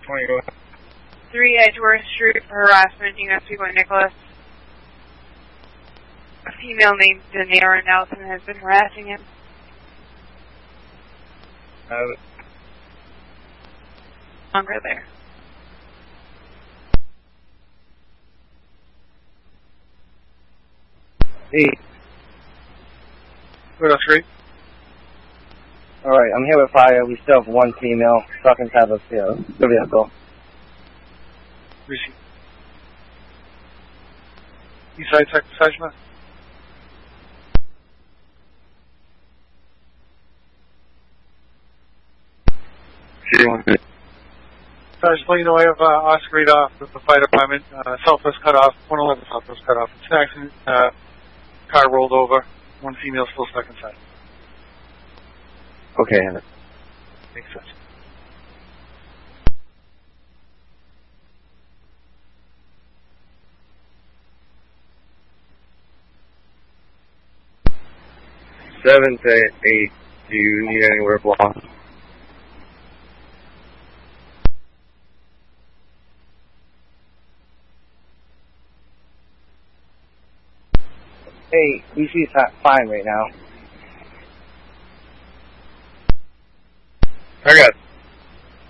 20, go ahead. 3 Edgeworth Street for harassment, US 3 Nicholas. A female named Danara Nelson has been harassing him. Longer there. Hey. What else, Ray? Alright, I'm here with fire. We still have one female stuck inside the vehicle. Receive. Eastside Sector Sergeant? Sergeant, let you know I have Oscar Reed off with the fire department. Southwest cut off, 111 Southwest cut off. It's an accident. Car rolled over. One female still stuck inside. Okay. Makes sense. Seven to 8. Do you need anywhere blocked? Hey, BC's fine right now. I got it.